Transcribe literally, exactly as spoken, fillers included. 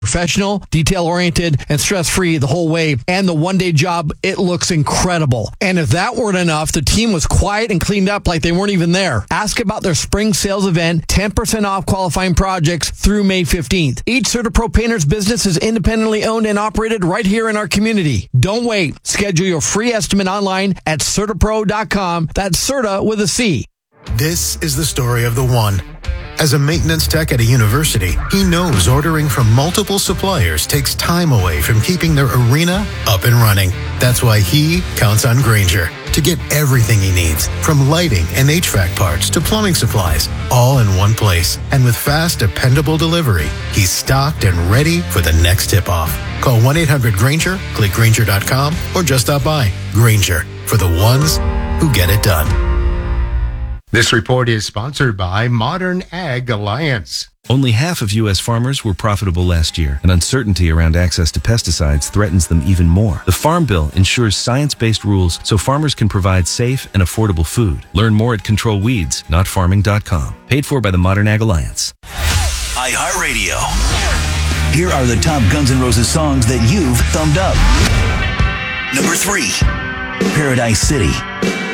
Professional, detail-oriented, and stress-free the whole way. And the one-day job, it looks incredible. And if that weren't enough, the team was quiet and cleaned up like they weren't even there. Ask about their spring sales event, ten percent off qualifying projects through May fifteenth. Each CertaPro Painters business is independently owned and operated right here in our community. Don't wait. Schedule your free estimate online at Certapro dot com. That's Certa with a C. This is the story of the one. As a maintenance tech at a university, he knows ordering from multiple suppliers takes time away from keeping their arena up and running. That's why he counts on Grainger to get everything he needs, from lighting and H V A C parts to plumbing supplies, all in one place. And with fast, dependable delivery, he's stocked and ready for the next tip-off. Call one eight hundred Grainger, click Grainger dot com, or just stop by. Grainger, for the ones who get it done. This report is sponsored by Modern Ag Alliance. Only half of U S farmers were profitable last year, and uncertainty around access to pesticides threatens them even more. The Farm Bill ensures science-based rules so farmers can provide safe and affordable food. Learn more at control weeds dot farming dot com. Paid for by the Modern Ag Alliance. iHeartRadio. Here are the top Guns N' Roses songs that you've thumbed up. Number three, Paradise City.